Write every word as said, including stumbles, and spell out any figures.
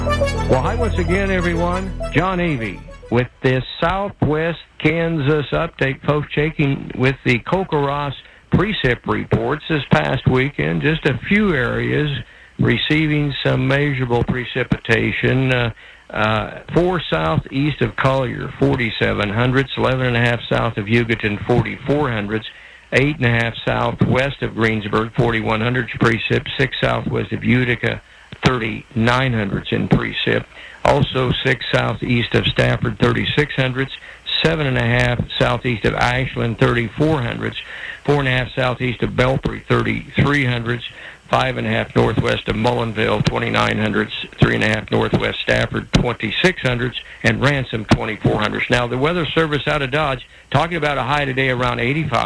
Well, hi once again, everyone. John Avey with this Southwest Kansas update, folks, checking with the Kokoros precip reports this past weekend. Just a few areas receiving some measurable precipitation. Uh, uh, four southeast of Collier, forty-seven hundredths, eleven and a half south of Hugoton, forty-four hundredths, eight and a half southwest of Greensburg, forty-one hundredths precip, six southwest of Utica, thirty-nine hundredths in precip. Also six southeast of Stafford, thirty-six hundredths, seven and a half southeast of Ashland, thirty-four hundredths, four and a half southeast of Belpre, thirty-three hundredths, five and a half northwest of Mullinville, twenty-nine hundredths, three and a half northwest Stafford, twenty-six hundredths, and Ransom, twenty-four hundredths. Now, the Weather Service out of Dodge talking about a high today around eighty-five.